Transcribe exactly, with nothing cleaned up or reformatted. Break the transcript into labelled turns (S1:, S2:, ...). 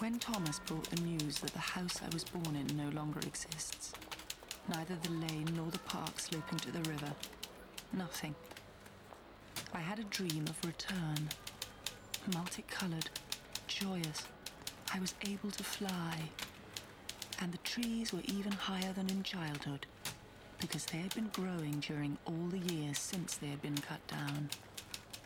S1: When Thomas brought the news that the house I was born in no longer exists, neither the lane nor the park sloping to the river, nothing, I had a dream of return. Multicolored, joyous, I was able to fly. And the trees were even higher than in childhood, because they had been growing during all the years since they had been cut down.